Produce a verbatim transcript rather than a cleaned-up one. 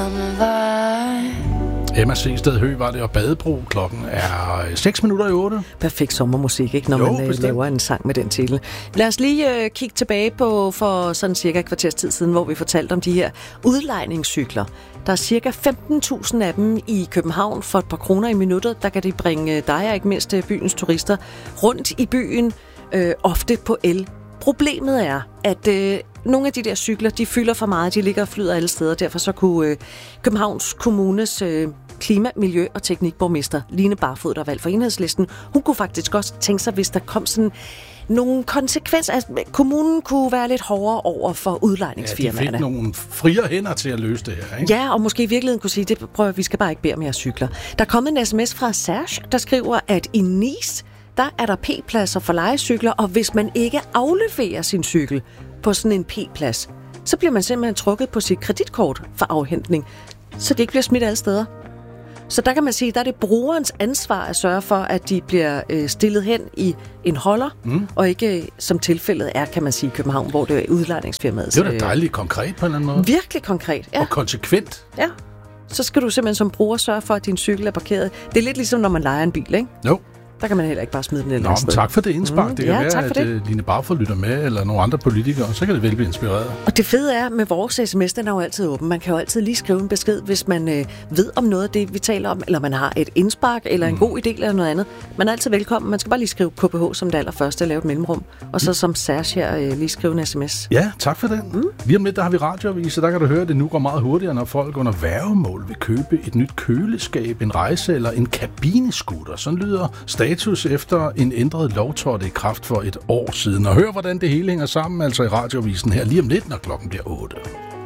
samme vej. Emma Seested Høgh var det, og Badebro. Klokken er seks minutter i otte. Perfekt sommermusik, ikke, når jo, man øh, laver en sang med den titel. Lad os lige øh, kigge tilbage på for sådan cirka et kvarters tid siden, hvor vi fortalte om de her udlejningscykler. Der er cirka femten tusind af dem i København. For et par kroner i minuttet, der kan de bringe dig og ikke mindst byens turister rundt i byen, øh, ofte på el. Problemet er, at øh, nogle af de der cykler, de fylder for meget, de ligger og flyder alle steder. Derfor så kunne øh, Københavns Kommunes øh, klima-, miljø- og teknikborgmester Line Barfod, der er valgt for Enhedslisten, hun kunne faktisk også tænke sig, hvis der kom sådan nogle konsekvenser. Altså, kommunen kunne være lidt hårdere over for udlejningsfirmaerne. Ja, de fik nogle friere hænder til at løse det her, ikke? Ja, og måske i virkeligheden kunne sige, det prøver vi skal bare ikke bede om jeres cykler. Der er kommet en sms fra Serge, der skriver, at i Nice, der er der P-pladser for lejecykler, og hvis man ikke afleverer sin cykel på sådan en P-plads, så bliver man simpelthen trukket på sit kreditkort for afhentning, så det ikke bliver smidt alle steder. Så der kan man sige, der er det brugerens ansvar at sørge for, at de bliver øh, stillet hen i en holder, mm. og ikke som tilfældet er, kan man sige, i København, hvor det er udlejningsfirmaet. Det er da dejligt konkret på en eller anden måde. Virkelig konkret, ja. Og konsekvent. Ja. Så skal du simpelthen som bruger sørge for, at din cykel er parkeret. Det er lidt ligesom, når man lejer en bil, ikke? Jo. Der kan man heller ikke bare smide den et Nå, men tak for det indspark. Mm, det kan ja, være, at det. Line Barfod lytter med, eller nogle andre politikere, så kan det vel blive inspireret. Og det fede er, med vores sms, den er jo altid åben. Man kan jo altid lige skrive en besked, hvis man øh, ved om noget af det, vi taler om, eller man har et indspark, eller en mm. god idé, eller noget andet. Man er altid velkommen. Man skal bare lige skrive K P H som det allerførste, og lave et mellemrum. Og så mm. som Serge her, øh, lige skrive en sms. Ja, tak for det. Mm. Lige om lidt, der har vi radioavis, så der kan du høre, at det nu går meget hurtigere, når folk under værgemål vil købe et nyt køleskab, en rejse eller en kabinescooter. Sådan lyder status efter en ændret lov trådte i kraft for et år siden. Og hør, hvordan det hele hænger sammen, altså i radioavisen her lige om lidt, når klokken bliver otte.